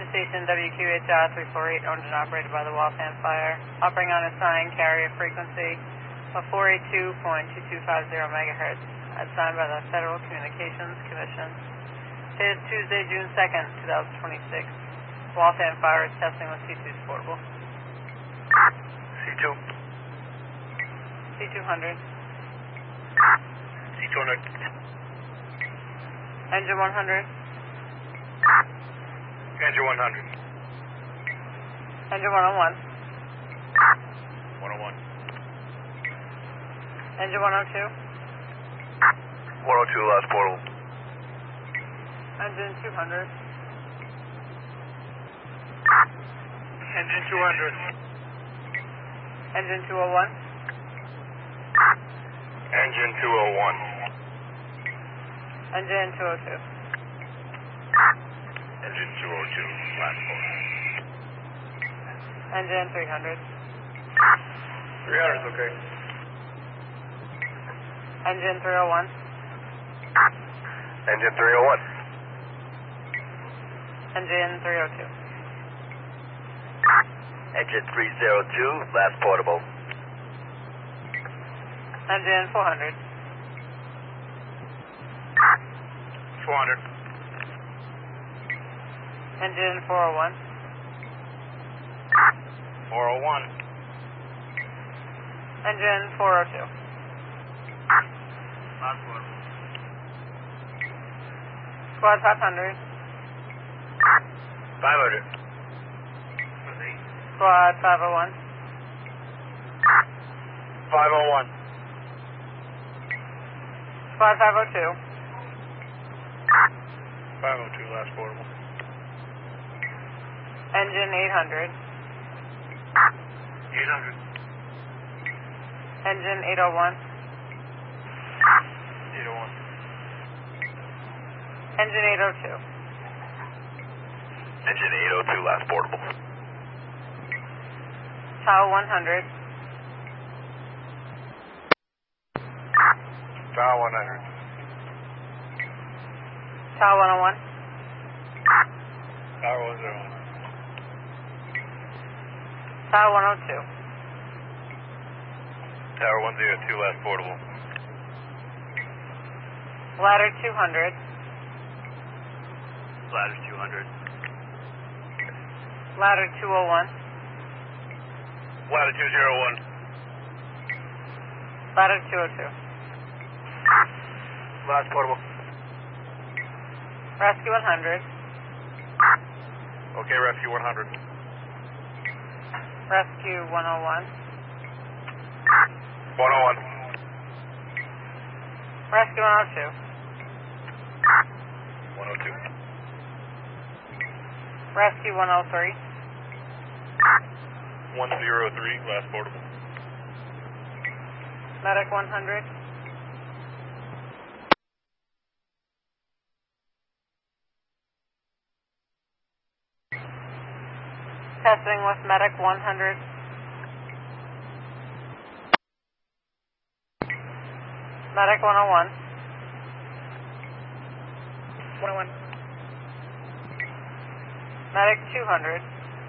station WQHR 348, owned and operated by the Waltham Fire, operating on assigned carrier frequency of 482.2250 megahertz, as signed by the Federal Communications Commission. Today is Tuesday, June 2nd, 2026. Waltham Fire is testing with C2 portable. C2. C200. C200. Engine 100. Engine 100. Engine 101. 101. Engine 102. 102, last portable. Engine 200. Engine 200. Engine 201. Engine 201. Engine 202. Engine 202, last portable. Engine 300. 300 is okay. Engine 301. Engine 301. Engine 302. Engine 302, last portable. Engine 400. 400. Engine 401. 401. Engine 402. Last portable. Squad 500. 500. Squad 501. 501. Squad 502. 502, last portable. Engine 800. 800. Engine 801. 801. Engine 802. Engine 802, last portable. Tower 100. Tower 100. Tower 101. Tower 101. Tower 102. Tower 102, last portable. Ladder 200. Ladder 200. Ladder 201. Ladder 201. Ladder 202. Last portable. Rescue 100. Okay, Rescue 100. Rescue 101. 101. Rescue 102. 102. Rescue 103. 103, last portable. Medic 100. Testing with Medic 100. Medic 101. 101. Medic 200.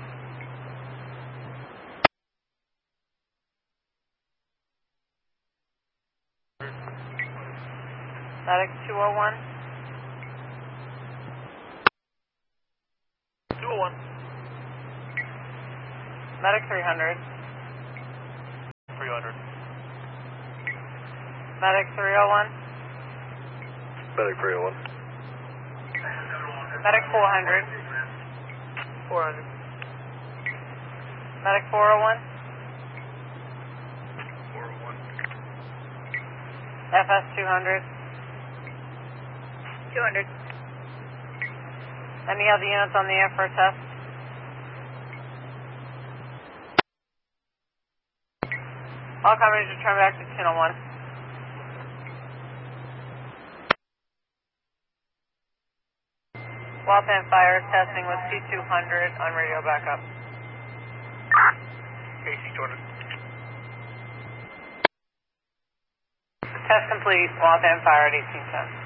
Medic 201. 201. Medic 300. 300. Medic 301. Medic 301. Medic 400. 400. Medic 401. 401. FS 200. 200. Any other units on the air for a test? All companies return back to channel 1. Waltham Fire testing with C200 on radio backup. KC200. Test complete. Waltham Fire at 1810.